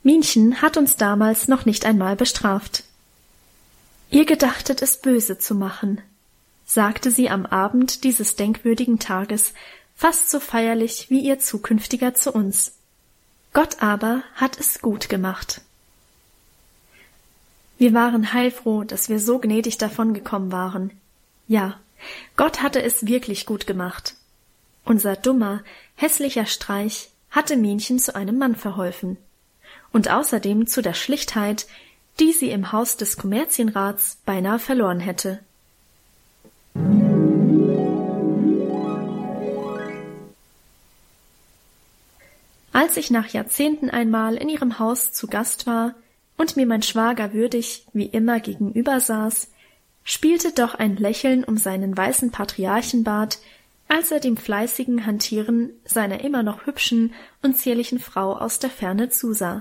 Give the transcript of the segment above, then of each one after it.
Minchen hat uns damals noch nicht einmal bestraft. »Ihr gedachtet, es böse zu machen«, sagte sie am Abend dieses denkwürdigen Tages, fast so feierlich wie ihr Zukünftiger zu uns. »Gott aber hat es gut gemacht.« Wir waren heilfroh, dass wir so gnädig davongekommen waren. Ja, Gott hatte es wirklich gut gemacht. Unser dummer, hässlicher Streich hatte Minchen zu einem Mann verholfen. Und außerdem zu der Schlichtheit, die sie im Haus des Kommerzienrats beinahe verloren hätte. Als ich nach Jahrzehnten einmal in ihrem Haus zu Gast war und mir mein Schwager würdig wie immer gegenüber saß, spielte doch ein Lächeln um seinen weißen Patriarchenbart, als er dem fleißigen Hantieren seiner immer noch hübschen und zierlichen Frau aus der Ferne zusah.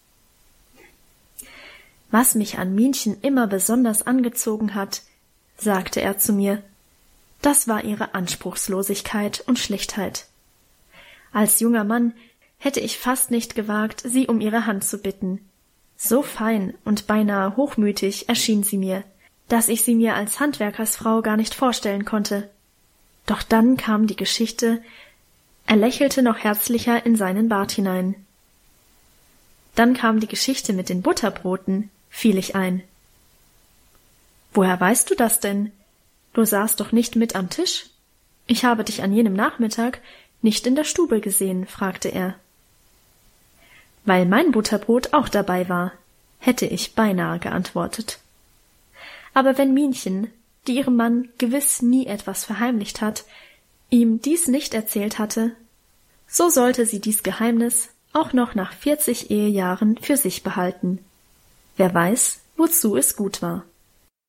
»Was mich an Minchen immer besonders angezogen hat«, sagte er zu mir, »das war ihre Anspruchslosigkeit und Schlichtheit. Als junger Mann hätte ich fast nicht gewagt, sie um ihre Hand zu bitten. So fein und beinahe hochmütig erschien sie mir, dass ich sie mir als Handwerkersfrau gar nicht vorstellen konnte. Doch dann kam die Geschichte«, er lächelte noch herzlicher in seinen Bart hinein. »Dann kam die Geschichte mit den Butterbroten«, fiel ich ein. »Woher weißt du das denn? Du saßt doch nicht mit am Tisch? Ich habe dich an jenem Nachmittag nicht in der Stube gesehen«, fragte er. »Weil mein Butterbrot auch dabei war«, hätte ich beinahe geantwortet. Aber wenn Minchen, die ihrem Mann gewiss nie etwas verheimlicht hat, ihm dies nicht erzählt hatte, so sollte sie dies Geheimnis auch noch nach 40 Ehejahren für sich behalten. Wer weiß, wozu es gut war.